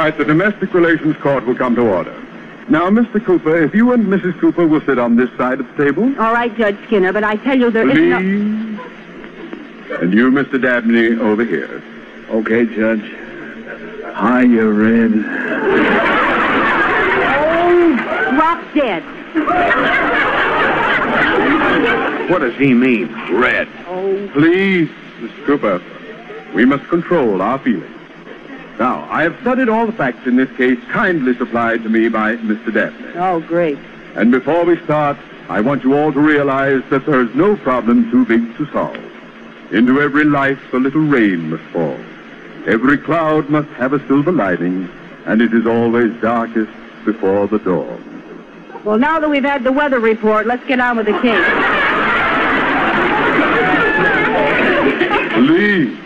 right, the Domestic Relations Court will come to order. Now, Mr. Cooper, if you and Mrs. Cooper will sit on this side of the table. All right, Judge Skinner, but I tell you there Please. isn't no... And you, Mr. Dabney, over here. Okay, Judge. Hiya, Red. Oh, drop dead. What does he mean, Red? Oh. Please, Mr. Cooper, we must control our feelings. Now, I have studied all the facts in this case kindly supplied to me by Mr. Dabney. Oh, great. And before we start, I want you all to realize that there is no problem too big to solve. Into every life a little rain must fall. Every cloud must have a silver lining, and it is always darkest before the dawn. Well, now that we've had the weather report, let's get on with the case. Please.